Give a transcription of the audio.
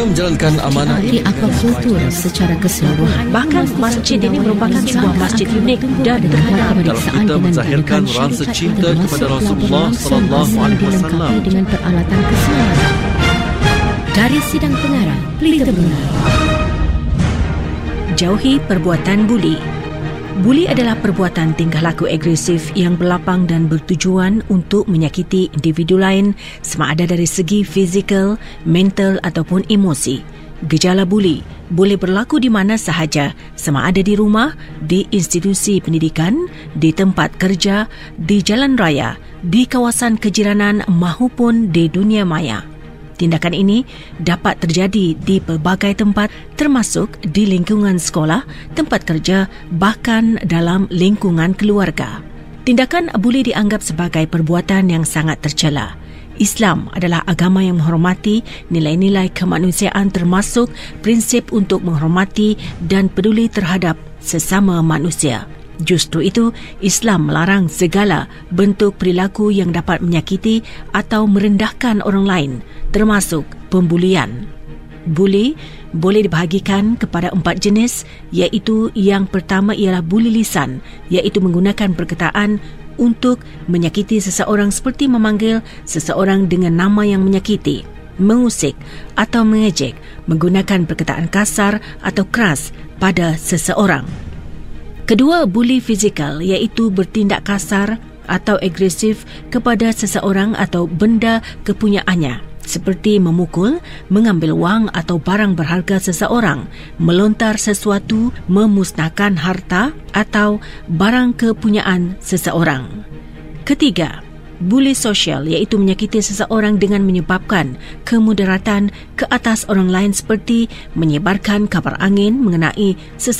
Dalam menjalankan amanah di aquakultur secara keseluruhan. Bahkan masjid ini merupakan sebuah masjid unik dan terkenal. dalam kita menzahirkan rasa cinta kepada Rasulullah sallallahu alaihi wasallam dengan peralatan keselamatan. Dari sidang pengarah, Pelita Benar. Jauhi perbuatan buli. Buli adalah perbuatan tingkah laku agresif yang berlapang dan bertujuan untuk menyakiti individu lain sama ada dari segi fizikal, mental ataupun emosi. Gejala buli boleh berlaku di mana sahaja, sama ada di rumah, di institusi pendidikan, di tempat kerja, di jalan raya, di kawasan kejiranan mahupun di dunia maya. Tindakan ini dapat terjadi di pelbagai tempat termasuk di lingkungan sekolah, tempat kerja, bahkan dalam lingkungan keluarga. Tindakan buli dianggap sebagai perbuatan yang sangat tercela. Islam adalah agama yang menghormati nilai-nilai kemanusiaan termasuk prinsip untuk menghormati dan peduli terhadap sesama manusia. Justru itu, Islam melarang segala bentuk perilaku yang dapat menyakiti atau merendahkan orang lain, termasuk pembulian. Buli boleh dibahagikan kepada 4 jenis, iaitu yang pertama ialah buli lisan, iaitu menggunakan perkataan untuk menyakiti seseorang seperti memanggil seseorang dengan nama yang menyakiti, mengusik atau mengejek, menggunakan perkataan kasar atau keras pada seseorang. Kedua, buli fizikal, iaitu bertindak kasar atau agresif kepada seseorang atau benda kepunyaannya, seperti memukul, mengambil wang atau barang berharga seseorang, melontar sesuatu, memusnahkan harta atau barang kepunyaan seseorang. Ketiga, buli sosial, iaitu menyakiti seseorang dengan menyebabkan kemudaratan ke atas orang lain seperti menyebarkan kabar angin mengenai seseorang